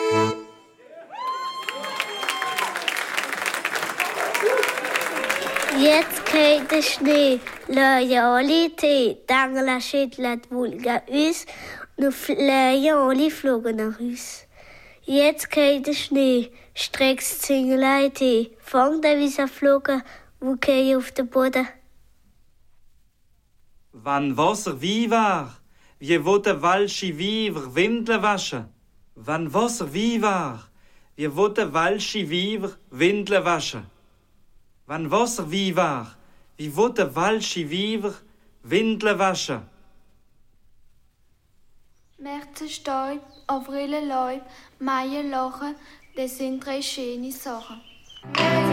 Jetzt geht der Schnee, Loyalität, Dangla schüttelt Vulga uns, nur Leone flogen nach uns. Jetzt geht der Schnee, streckst Zingeleite, fang der wie flogen, wo geh auf den Boden. Wann Wasser wie war, wie wo der Walschi Wiever Windeln waschen. Wann Wasser wie war, wie wo der Walschi Wiever Windeln waschen. Wann Wasser wie war, wie wo der Walschi Wiever Windeln waschen. März Stäub, April Laub, Mai Lachen, das sind drei schöne Sachen.